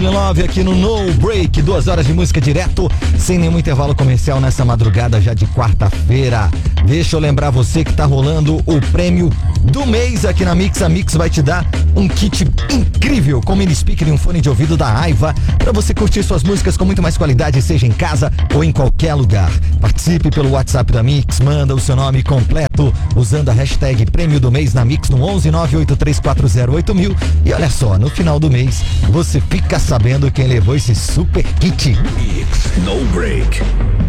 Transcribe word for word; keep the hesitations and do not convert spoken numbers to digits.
Feeling Love aqui no No Break, duas horas de música direto, sem nenhum intervalo comercial nessa madrugada já de quarta-feira. Deixa eu lembrar você que tá rolando o prêmio do mês aqui na Mix. A Mix vai te dar um kit incrível com mini speaker e um fone de ouvido da Aiva para você curtir suas músicas com muito mais qualidade, seja em casa ou em qualquer lugar. Participe pelo WhatsApp da Mix, manda o seu nome completo usando a hashtag prêmio do mês na Mix no onze nove oito três quatro zero oito mil. E olha só, no final do mês você fica sabendo quem levou esse super kit. Mix No Break.